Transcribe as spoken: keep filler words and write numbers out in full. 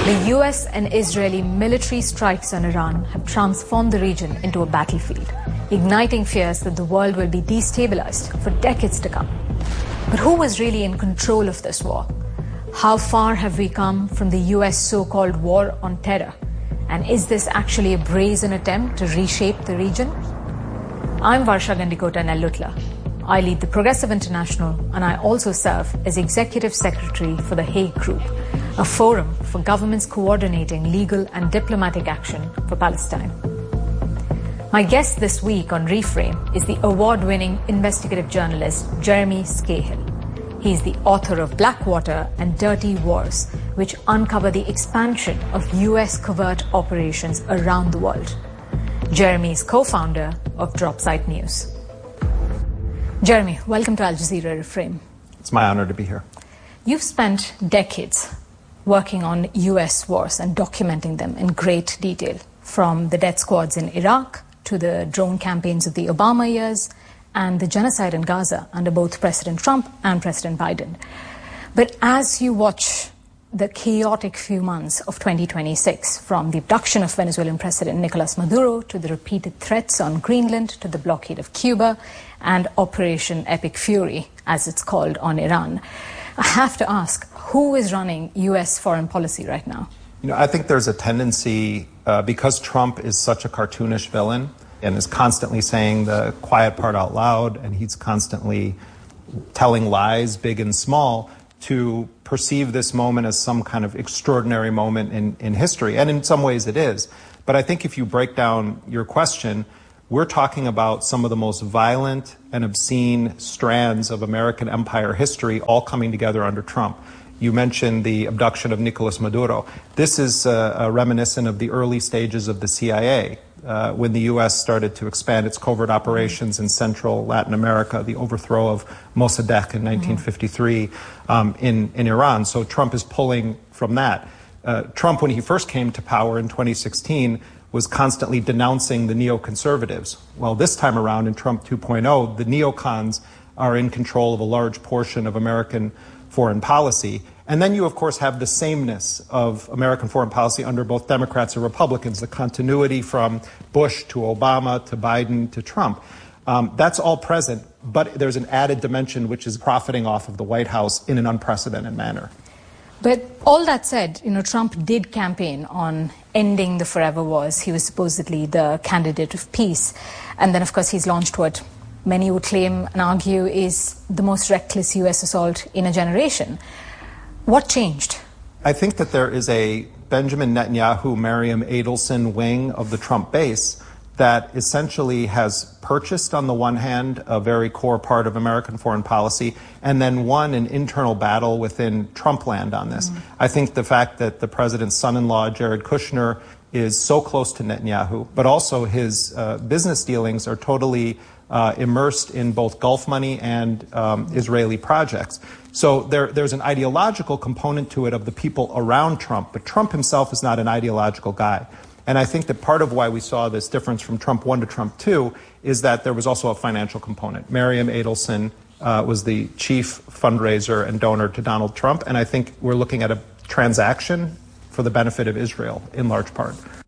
The U S and Israeli military strikes on Iran have transformed the region into a battlefield, igniting fears that the world will be destabilized for decades to come. But who was really in control of this war? How far have we come from the U S so-called war on terror? And is this actually a brazen attempt to reshape the region? I'm Varsha Gandikota Nellutla. I lead the Progressive International, and I also serve as Executive Secretary for the Hague Group, a forum for governments coordinating legal and diplomatic action for Palestine. My guest this week on Reframe is the award-winning investigative journalist Jeremy Scahill. He's the author of Blackwater and Dirty Wars, which uncover the expansion of U S covert operations around the world. Jeremy is co-founder of Dropsite News. Jeremy, welcome to Al Jazeera Reframe. It's my honor to be here. You've spent decades working on U S wars and documenting them in great detail, from the death squads in Iraq to the drone campaigns of the Obama years and the genocide in Gaza under both President Trump and President Biden. But as you watch the chaotic few months of twenty twenty-six, from the abduction of Venezuelan President Nicolas Maduro to the repeated threats on Greenland to the blockade of Cuba and Operation Epic Fury, as it's called, on Iran, I have to ask, who is running U S foreign policy right now? You know, I think there's a tendency, uh, because Trump is such a cartoonish villain and is constantly saying the quiet part out loud, and he's constantly telling lies, big and small, to perceive this moment as some kind of extraordinary moment in, in history. And in some ways it is. But I think if you break down your question, we're talking about some of the most violent and obscene strands of American empire history all coming together under Trump. You mentioned the abduction of Nicolas Maduro. This is uh, uh, reminiscent of the early stages of the C I A, uh, when the U S started to expand its covert operations in Central Latin America, the overthrow of Mossadegh in nineteen fifty-three mm-hmm. um, in, in Iran. So Trump is pulling from that. Uh, Trump, when he first came to power in twenty sixteen, was constantly denouncing the neoconservatives. Well, this time around in Trump two point oh, the neocons are in control of a large portion of American foreign policy. And then you, of course, have the sameness of American foreign policy under both Democrats and Republicans, the continuity from Bush to Obama to Biden to Trump. Um, that's all present, but there's an added dimension which is profiting off of the White House in an unprecedented manner. But all that said, you know, Trump did campaign on ending the forever wars. He was supposedly the candidate of peace. And then, of course, he's launched what many would claim and argue is the most reckless U S assault in a generation. What changed? I think that there is a Benjamin Netanyahu, Miriam Adelson wing of the Trump base that essentially has purchased, on the one hand, a very core part of American foreign policy, and then won an internal battle within Trump land on this. Mm-hmm. I think the fact that the president's son-in-law, Jared Kushner, is so close to Netanyahu, but also his uh, business dealings are totally uh, immersed in both Gulf money and um, mm-hmm. Israeli projects. So there, there's an ideological component to it of the people around Trump, but Trump himself is not an ideological guy. And I think that part of why we saw this difference from Trump one to Trump two is that there was also a financial component. Miriam Adelson uh, was the chief fundraiser and donor to Donald Trump, and I think we're looking at a transaction for the benefit of Israel in large part.